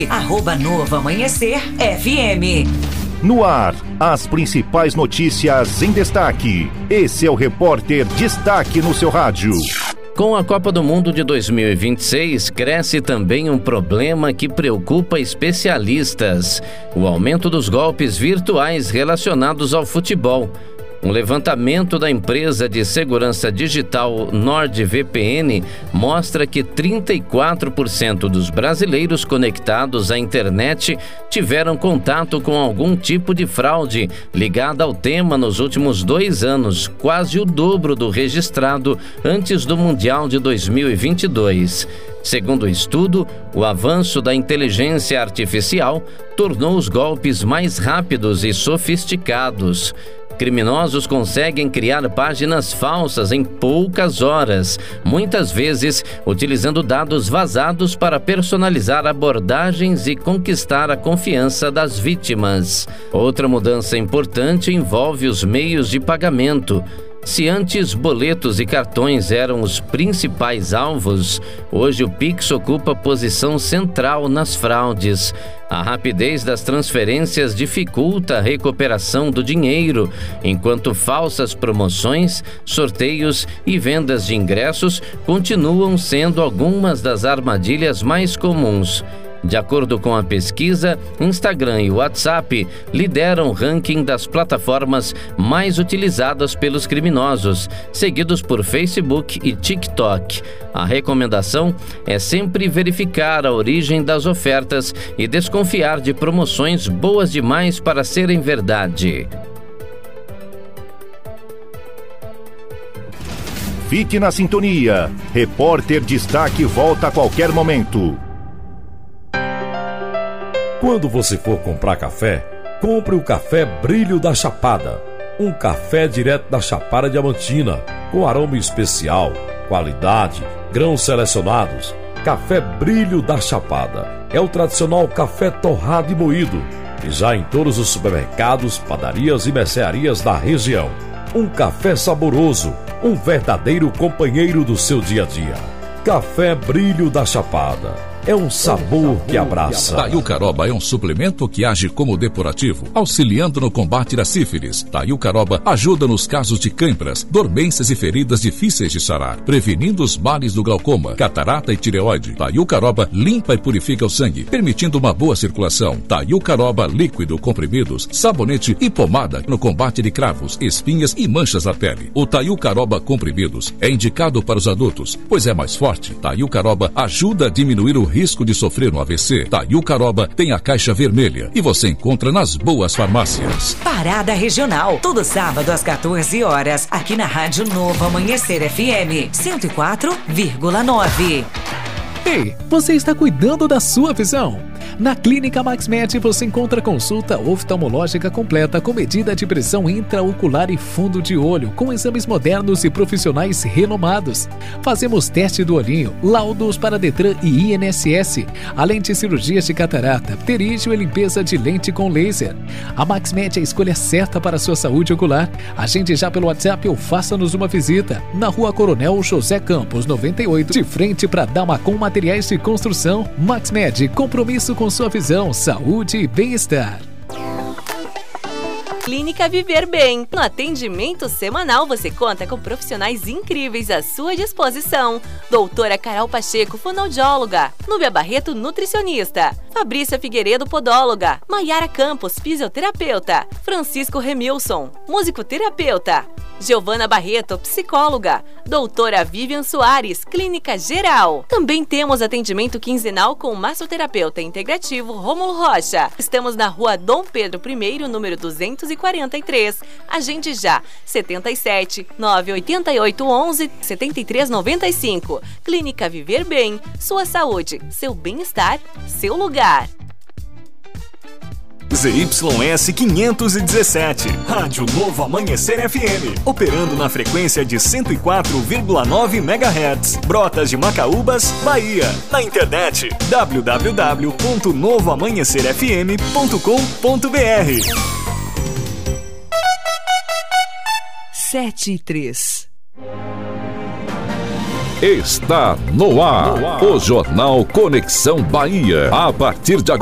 @Novo Amanhecer FM. No ar, as principais notícias em destaque. Esse é o Repórter Destaque no seu rádio. Com a Copa do Mundo de 2026, cresce também um problema que preocupa especialistas: o aumento dos golpes virtuais relacionados ao futebol. Um levantamento da empresa de segurança digital NordVPN mostra que 34% dos brasileiros conectados à internet tiveram contato com algum tipo de fraude ligada ao tema nos últimos 2 anos, quase o dobro do registrado antes do Mundial de 2022. Segundo o estudo, o avanço da inteligência artificial tornou os golpes mais rápidos e sofisticados. Criminosos conseguem criar páginas falsas em poucas horas, muitas vezes utilizando dados vazados para personalizar abordagens e conquistar a confiança das vítimas. Outra mudança importante envolve os meios de pagamento. Se antes boletos e cartões eram os principais alvos, hoje o Pix ocupa posição central nas fraudes. A rapidez das transferências dificulta a recuperação do dinheiro, enquanto falsas promoções, sorteios e vendas de ingressos continuam sendo algumas das armadilhas mais comuns. De acordo com a pesquisa, Instagram e WhatsApp lideram o ranking das plataformas mais utilizadas pelos criminosos, seguidos por Facebook e TikTok. A recomendação é sempre verificar a origem das ofertas e desconfiar de promoções boas demais para serem verdade. Fique na sintonia. Repórter Destaque volta a qualquer momento. Quando você for comprar café, compre o Café Brilho da Chapada. Um café direto da Chapada Diamantina, com aroma especial, qualidade, grãos selecionados. Café Brilho da Chapada é o tradicional café torrado e moído, e já em todos os supermercados, padarias e mercearias da região. Um café saboroso, um verdadeiro companheiro do seu dia a dia. Café Brilho da Chapada. É um sabor que abraça. Taiucaroba é um suplemento que age como depurativo, auxiliando no combate da sífilis. Taiucaroba ajuda nos casos de cãibras, dormências e feridas difíceis de sarar, prevenindo os males do glaucoma, catarata e tireoide. Taiucaroba limpa e purifica o sangue, permitindo uma boa circulação. Taiucaroba líquido, comprimidos, sabonete e pomada no combate de cravos, espinhas e manchas na pele. O Taiucaroba comprimidos é indicado para os adultos, pois é mais forte. Taiucaroba ajuda a diminuir o risco de sofrer um AVC. Taiucaroba tem a caixa vermelha e você encontra nas boas farmácias. Parada Regional, todo sábado às 14 horas, aqui na Rádio Novo Amanhecer FM 104,9. Ei, você está cuidando da sua visão? Na Clínica MaxMed você encontra consulta oftalmológica completa com medida de pressão intraocular e fundo de olho, com exames modernos e profissionais renomados. Fazemos teste do olhinho, laudos para Detran e INSS, além de cirurgias de catarata, pterígio e limpeza de lente com laser. A MaxMed é a escolha certa para a sua saúde ocular. Agende já pelo WhatsApp ou faça-nos uma visita. Na Rua Coronel José Campos, 98, de frente para Damacom Materiais de Construção. MaxMed, compromisso com sua visão, saúde e bem-estar. Clínica Viver Bem. No atendimento semanal você conta com profissionais incríveis à sua disposição. Doutora Carol Pacheco, fonoaudióloga. Núbia Barreto, nutricionista. Fabrícia Figueiredo, podóloga. Maiara Campos, fisioterapeuta. Francisco Remilson, musicoterapeuta. Giovana Barreto, psicóloga. Doutora Vivian Soares, clínica geral. Também temos atendimento quinzenal com o massoterapeuta integrativo Rômulo Rocha. Estamos na Rua Dom Pedro I, número 243. Agende já, 77 988 11 73 95. Clínica Viver Bem, sua saúde, seu bem-estar, seu lugar. ZYS 517, Rádio Novo Amanhecer FM, operando na frequência de 104,9 MHz, Brotas de Macaúbas, Bahia. Na internet, www.novoamanhecerfm.com.br. 7:03. Está no ar o Jornal Conexão Bahia. A partir de agora.